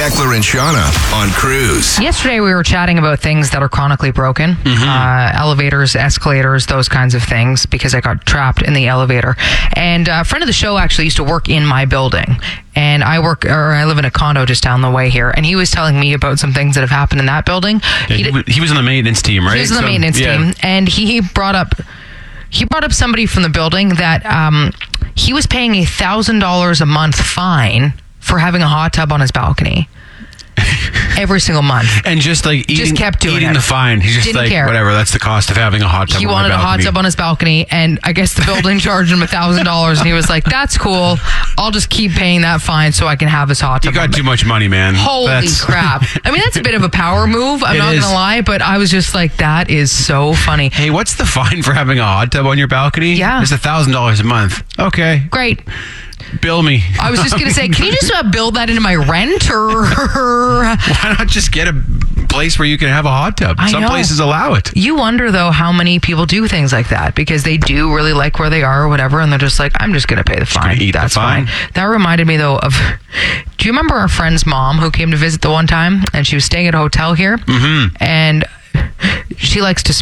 Beckler and Shauna on Cruise. Yesterday we were chatting about things that are chronically broken. Elevators, escalators, those kinds of things, because I got trapped in the elevator. And a friend of the show actually used to work in my building. And I live in a condo just down the way here. And he was telling me about some things that have happened in that building. Yeah, he was on the maintenance team, right? He was on the maintenance team. And he brought up somebody from the building that he was paying $1,000 a month fine for having a hot tub on his balcony. Every single month. And just like eating it. the fine. He's just Didn't like, care. whatever, that's the cost of having a hot tub on my balcony. He wanted a hot tub on his balcony, and I guess the building charged him $1,000, and he was like, that's cool. I'll just keep paying that fine so I can have his hot tub. You got too much money, man. Holy crap. I mean, that's a bit of a power move. I'm not going to lie, but I was just like, that is so funny. Hey, what's the fine for having a hot tub on your balcony? Yeah. It's $1,000 a month. Okay. Great. Bill me. I was just going to say, can you just build that into my rent, or why not just get a place where you can have a hot tub? Some places allow it. You wonder, though, how many people do things like that because they do really like where they are or whatever, and they're just like, I'm just going to pay the fine. That's fine. That reminded me, though, of... Do you remember our friend's mom who came to visit the one time, and she was staying at a hotel here? Mm-hmm. And she likes to